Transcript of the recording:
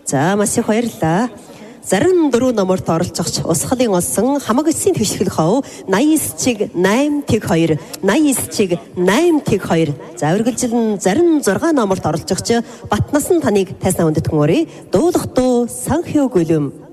За маш их баярлалаа. 64 номерт оролцогч Усхалын олсон хамаг эсийн твшгэл хов 89 чиг 8 тэг 2 89 чиг 8 тэг 2 за үргэлжлэн 66 номерт оролцогч Батнасан таныг тайсан хүндэтгэн өрөө дуулах дуу санхүү гүлэм